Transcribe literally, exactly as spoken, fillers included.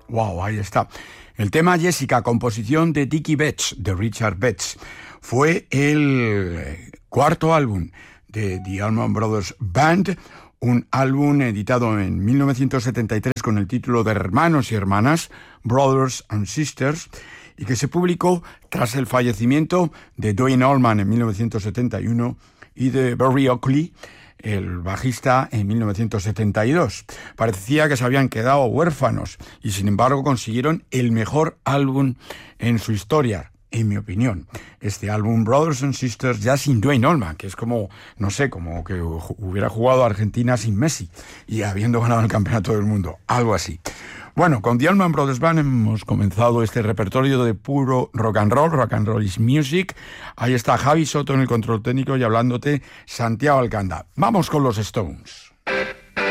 Wow, ahí está. El tema Jessica, composición de Dickie Betts, de Richard Betts, fue el cuarto álbum de The Allman Brothers Band, un álbum editado en mil novecientos setenta y tres con el título de Hermanos y Hermanas, Brothers and Sisters, y que se publicó tras el fallecimiento de Duane Allman en mil novecientos setenta y uno y de Berry Oakley, el bajista, en mil novecientos setenta y dos. Parecía que se habían quedado huérfanos y sin embargo consiguieron el mejor álbum en su historia, en mi opinión. Este álbum Brothers and Sisters ya sin Duane Allman, que es como, no sé, como que hubiera jugado Argentina sin Messi y habiendo ganado el campeonato del mundo, algo así. Bueno, con The Allman Brothers Band hemos comenzado este repertorio de puro rock and roll, rock and roll is music. Ahí está Javi Soto en el control técnico y hablándote Santiago Alcanda. Vamos con los Stones.